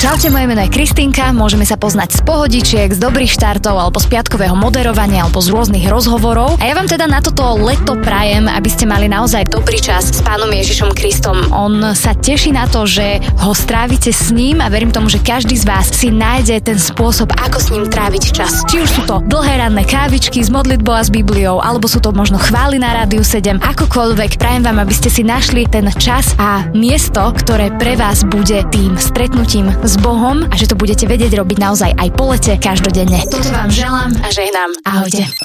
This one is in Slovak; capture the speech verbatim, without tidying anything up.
Čaute, moje meno je Kristýnka, môžeme sa poznať z pohodičiek, z dobrých štartov alebo z piatkového moderovania alebo z rôznych rozhovorov. A ja vám teda na toto leto prajem, aby ste mali naozaj dobrý čas s Pánom Ježišom Kristom. On sa teší na to, že ho strávite s ním a verím tomu, že každý z vás si nájde ten spôsob, ako s ním tráviť čas. Či už sú to dlhé ranné kávičky s modlitbou a s Bibliou, alebo sú to možno chvály na Rádiu sedem, akokoľvek. Prajem vám, aby ste si našli ten čas a miesto, ktoré pre vás bude tým stretnutím s Bohom a že to budete vedieť robiť naozaj aj po lete, každodenne. Toto vám želám a žehnám. Ahojte.